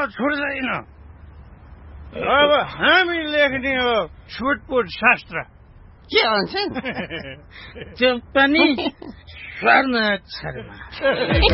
छोड्दैन। अब हामी लेख्ने हो छुटपुट शास्त्र। के भन्छ त्यो पनि स्वर्ण अक्षरमा।